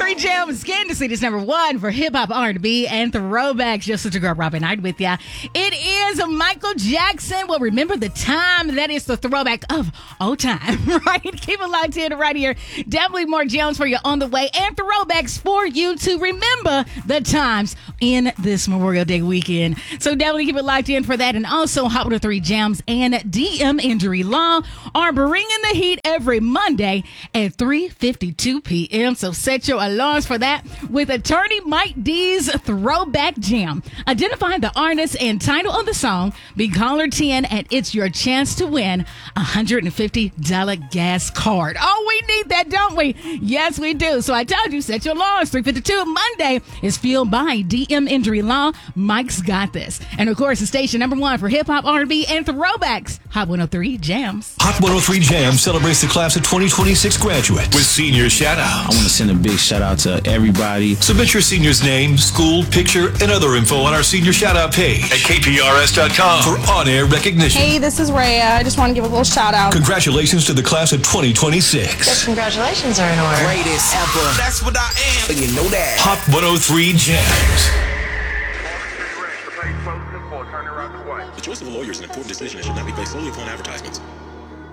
103 Jams, Kansas City's number one for hip hop, R&B, and throwbacks. Just such a girl, Robin Hyde with ya. It is Michael Jackson. Well, remember the time. That is the throwback of all time, right? Keep it locked in right here. Definitely more gems for you on the way and throwbacks for you to remember the times in this Memorial Day weekend. So definitely keep it locked in for that. And also, Hot 103 Jams and DM Injury Law are bringing the heat every Monday at 3:52 p.m. So set your alarms for that with attorney Mike D's Throwback Jam. Identify the artist and title of the song. Be caller 10 and it's your chance to win a $150 gas card. Oh, we need that, don't we? Yes, we do. So I told you, set your alarms. 3:52 Monday is fueled by DM Injury Law. Mike's got this. And of course, the station number one for hip hop, R&B, and throwbacks. Hot 103 Jams. Hot 103 Jams celebrates the class of 2026 graduates with senior shout-outs. I want to send a big shout-out to everybody. Submit your senior's name, school, picture, and other info on our senior shout-out page at kprs.com for on-air recognition. Hey, this is Rhea. I just want to give a little shout-out. Congratulations to the class of 2026. Yes, congratulations are in order. Greatest ever. That's what I am. And you know that. Hot 103 Jams. The choice of a lawyer is an important decision and should not be based solely upon advertisements.